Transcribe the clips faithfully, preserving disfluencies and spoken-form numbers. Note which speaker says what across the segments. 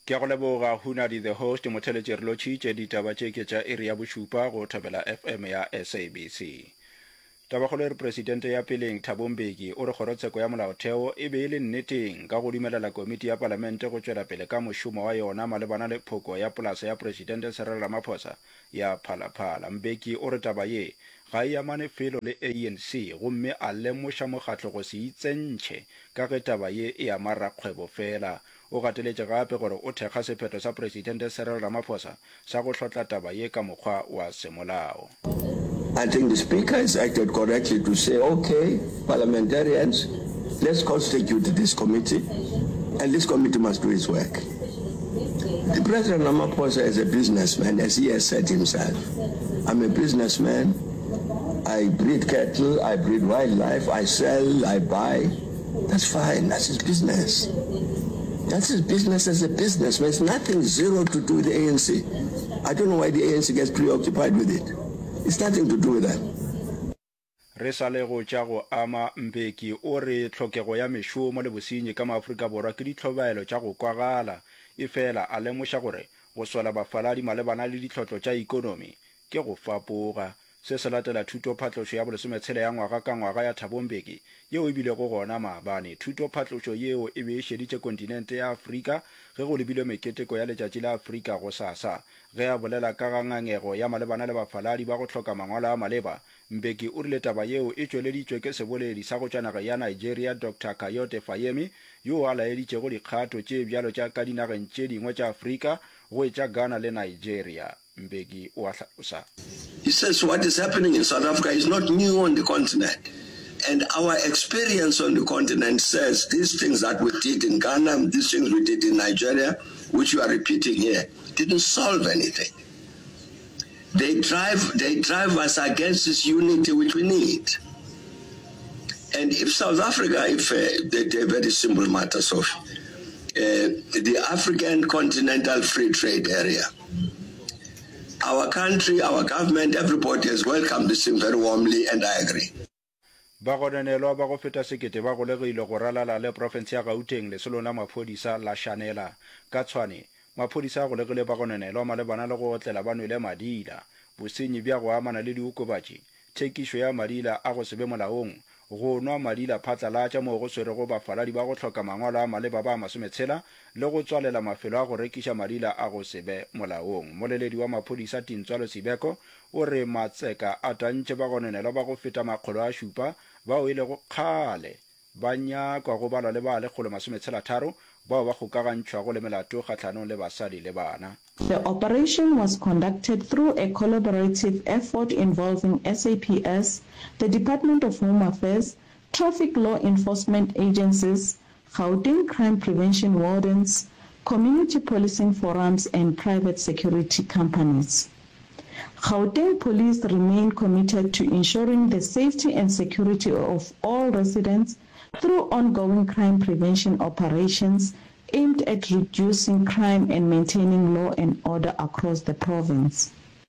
Speaker 1: ke go leboga Hunadi the host motheletši re lotšitše ditaba tše ke tša iri ya bošupa go Thobela F M ya S A B C. Tabagolo re presidente ya peleng Thabo Mbeki o re kgorotsheko ya molaotheo e be e le nneteng ka go dumelela komiti ya palamente go tšwela pele ka mošomo wa yona malebana le phoko ya polasa ya presidente Cyril Ramaphosa ya phalaphala. Mbeki o re taba ye ga e amane felo le A N C gomme a lemoša mokgatlo go se itsentšhe ka ge taba ye e ama rakgwebo fela. O gateletše gape gore o thekga sephetho sa presidente Cyril Ramaphosa sa go hlotla taba ye ka mokgwa wa semolao.
Speaker 2: I think the speaker has acted correctly to say, okay, parliamentarians, let's constitute this committee, and this committee must do its work. The President Ramaphosa is a businessman, as he has said himself. I'm a businessman. I breed cattle, I breed wildlife, I sell, I buy. That's fine, that's his business. That's his business as a businessman. It's nothing zero to do with the A N C. I don't know why the A N C gets preoccupied with it. It's nothing to do with that.
Speaker 1: Re sa le go tša go ama Mbeki o re tlhokego ya mešomo le bosenyi ka maAforika Borwa ke ditlhobaelo tša go kwagala e fela a lemoša gore go swela bafaladi malebana le ditlhotlo tša ikonomi ke go fapoga. Se se latela thuto phatlošo ya bolesometshela ya ngwaga ka ngwaga ya Thabo Mbeki yeo e bile go gona maabane. Thuto phatlošo yeo e be e šeditše kontinente ya Afrika ge go lebilwe meketeko ya letšatši la Afrika go sasa ge a bolela ka ga ngangego ya malebana le bafaladi ba go hloka mangwalo a maleba. Mbeki o rile taba yeo e tšweleditšwe ke seboledi sa go tšwa nageng ya Nigeria Doctor Kayote Fayemi yo a laeditšego dikgato tše bjalo tša ka dinageng tše dingwe tša Afrika go etša Ghana le Nigeria. Mbeki o a hlalosa.
Speaker 2: He says what is happening in South Africa is not new on the continent. And our experience on the continent says these things that we did in Ghana, these things we did in Nigeria, which you are repeating here, didn't solve anything. They drive, they drive us against this unity which we need. And if South Africa, if uh, they, they're very simple matters of uh, the African continental free trade area, our country, our government, everybody has welcomed this thing very warmly, and I agree.
Speaker 1: Ba go nenelwa ba go feta sekete ba go legile go ralala le province ya Gauteng le selo la maphodisa la Shanela ka tshwane. Maphodisa go legile ba go nenelwa malebana le go tlela ba nwele madila bosenyi bja go amana le diokobatši thekišo ya madila a go sebe molaong go nwa madila phatlalatša mo go swere go bafaladi ba go hloka mangwalo a maleba ba masometshela le go tswalela mafelo a go rekiša madila a go sebe molaong. Moleledi wa maphodisa Tintswalo Sibeko o re matseka a tantše ba go nenelwa ba go feta makgolo a šupa bao e le go kgale ba nyakwa go balwa le ba lekgolo masometshela tharo bao ba kgokagantšhwago le melato kgatlhanong le basadi le bana.
Speaker 3: The operation was conducted through a collaborative effort involving S A P S, the Department of Home Affairs, traffic law enforcement agencies, Gauteng crime prevention wardens, community policing forums, and private security companies. Gauteng police remain committed to ensuring the safety and security of all residents through ongoing crime prevention operations aimed at reducing crime and maintaining law and order across the province.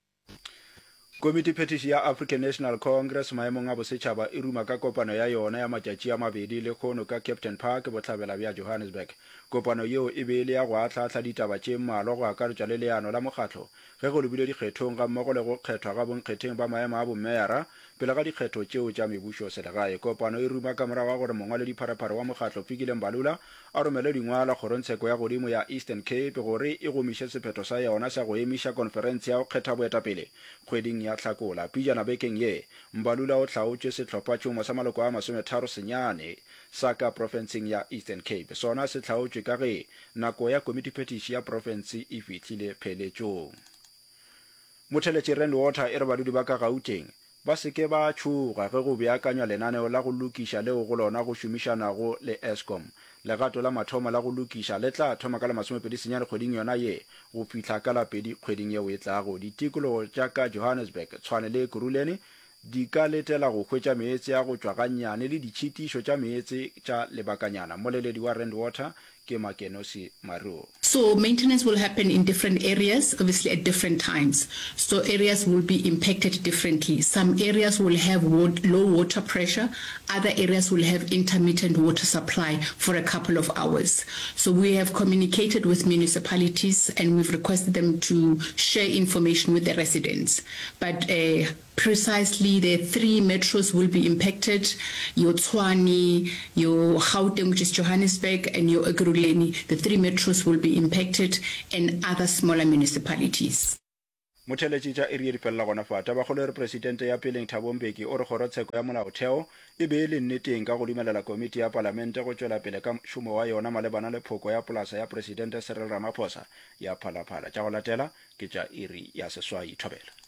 Speaker 1: Komiti Petition ya African National Congress maemong a bosetšhaba e ruma ka kopano ya yona ya matšatši a mabedi le kgono ka Captain Park bohlabela bja Johannesburg. Kopano yeo e be le ya go ahlahla ditaba tše mmalwa go akaretša le leano la mokgatlo ge go lebilwe dikgethong ga mmogo le go kgethwa ga bonkgetheng ba maemo a bommeara pele ga dikgetho tšeo tša mebušo selegae. Kopano e ruma ka morago ga gore mongwaledi pharephare wa mokgatlo Fikile Mbalula a romele dingwala kgorotsheko ya godimo ya Eastern Cape gore e gomiše sephetho sa yona sa go emiša konferense ya go kgetha boetapele kgweding ya Hlakola. Pijana bekeng ye Mbalula o hlaotše sehlopha tšhomo sa maloko a masometharo senyane sa ka profenseng ya Eastern Cape. Sona se hlaotše ka ge nako ya Committee Petition ya province e fihlile pheletšong. Motheletši Rand Water e re badudi ba ka Gauteng ba seke ba tšhoga ge go beakanywa lenaneo la go lokiša leo go lona go šomišanago le Eskom. Legato la mathomo la go lokiša le tla thoma ka la masomepedi senyane kgweding yona ye go fihla ka la pedi kgweding yeo e tlago. Ditikologo tša ka Johannesburg, Tshwane le Kuruleni di ka letela go hwetša meetse ya go tšwa gannyane le ditšhitišo tša meetse tša lebakanyana. Moleledi wa Rand Water ke Makenosi Maruo.
Speaker 4: So maintenance will happen in different areas, obviously at different times. So areas will be impacted differently. Some areas will have low water pressure. Other areas will have intermittent water supply for a couple of hours. So we have communicated with municipalities and we've requested them to share information with the residents. But uh, precisely the three metros will be impacted, your Tshwane, your Gauteng, which is Johannesburg, and your Ekurhuleni. The three metros will be impacted, and other smaller municipalities.
Speaker 1: Motheletši tša iri di felela gona fa taba kgolo re presidente ya peleng Thabo Mbeki o re kgorotsheko ya molaotheo e be le nneteng ka go dumelela komiti ya palamente go tšwela pele ka šomo wa yona malebana le phoko ya polasa ya presidente Cyril Ramaphosa ya phalaphala. Tša go latela ke tša iri ya seswai thobela.